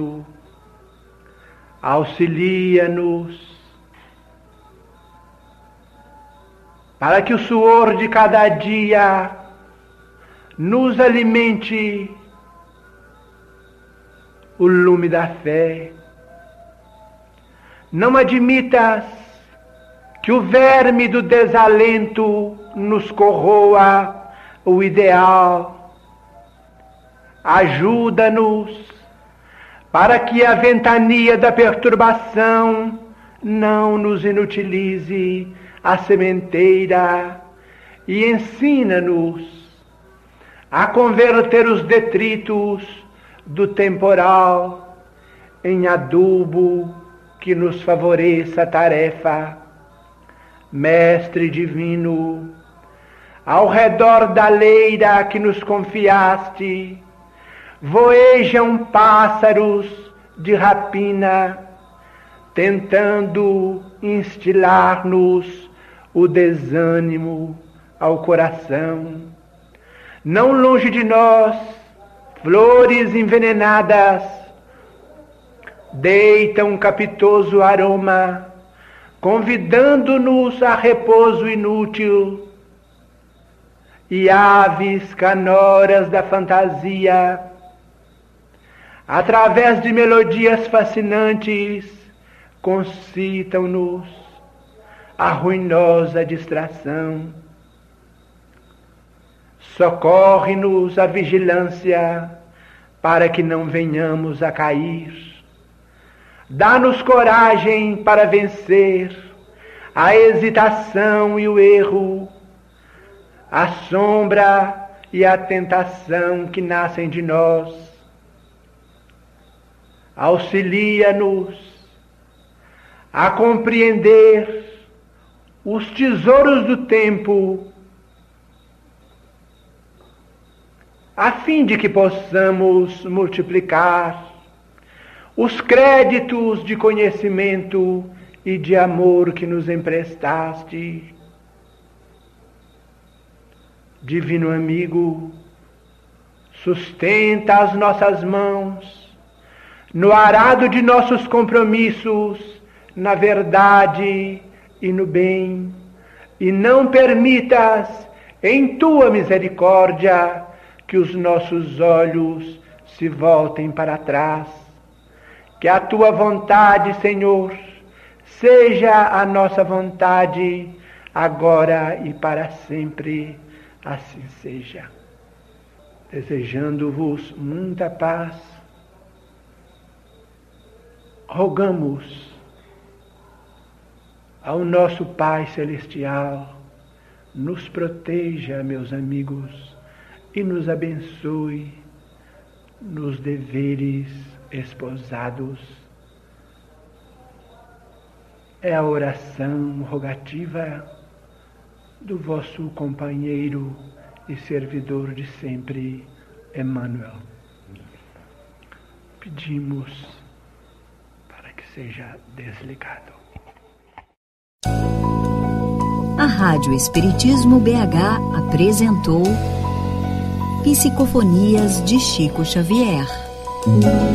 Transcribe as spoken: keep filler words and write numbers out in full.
Auxilia-nos para que o suor de cada dia nos alimente o lume da fé. Não admitas que o verme do desalento nos corroa o ideal. Ajuda-nos para que a ventania da perturbação não nos inutilize a sementeira, e ensina-nos a converter os detritos do temporal em adubo que nos favoreça a tarefa. Mestre divino, ao redor da leira que nos confiaste, voejam pássaros de rapina, tentando instilar-nos o desânimo ao coração. Não longe de nós, flores envenenadas deitam um capitoso aroma, convidando-nos a repouso inútil, e aves canoras da fantasia, através de melodias fascinantes, concitam-nos a ruinosa distração. Socorre-nos a vigilância para que não venhamos a cair. Dá-nos coragem para vencer a hesitação e o erro, a sombra e a tentação que nascem de nós. Auxilia-nos a compreender os tesouros do tempo, a fim de que possamos multiplicar os créditos de conhecimento e de amor que nos emprestaste. Divino amigo, sustenta as nossas mãos no arado de nossos compromissos, na verdade e no bem, e não permitas, em tua misericórdia, que os nossos olhos se voltem para trás. Que a tua vontade, Senhor, seja a nossa vontade, agora e para sempre. Assim seja. Desejando-vos muita paz, rogamos ao nosso Pai Celestial, nos proteja, meus amigos, e nos abençoe nos deveres esposados. É a oração rogativa do vosso companheiro e servidor de sempre, Emmanuel. Pedimos para que seja desligado. A Rádio Espiritismo B H apresentou Psicofonias de Chico Xavier.